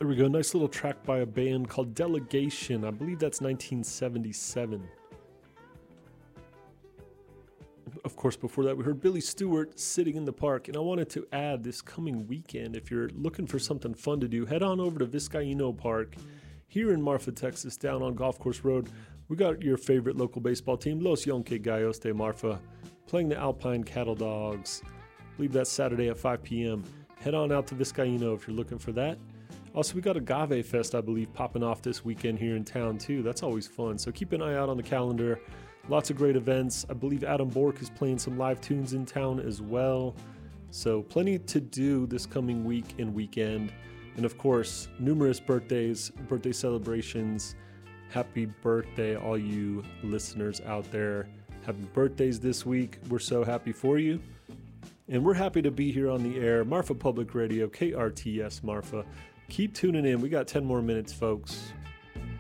There we go. Nice little track by a band called Delegation. I believe that's 1977. Of course, before that, we heard Billy Stewart, Sitting in the Park. And I wanted to add this coming weekend, if you're looking for something fun to do, head on over to Vizcaíno Park here in Marfa, Texas, down on Golf Course Road. We got your favorite local baseball team, Los Yonke Gallos de Marfa, playing the Alpine Cattle Dogs. I believe that's Saturday at 5 p.m. Head on out to Vizcaíno if you're looking for that. Also, we got Agave Fest, I believe, popping off this weekend here in town, too. That's always fun. So keep an eye out on the calendar. Lots of great events. I believe Adam Bork is playing some live tunes in town as well. So plenty to do this coming week and weekend. And of course, numerous birthdays, birthday celebrations. Happy birthday, all you listeners out there. Happy birthdays this week. We're so happy for you. And we're happy to be here on the air. Marfa Public Radio, KRTS Marfa. Keep tuning in. We got 10 more minutes, folks.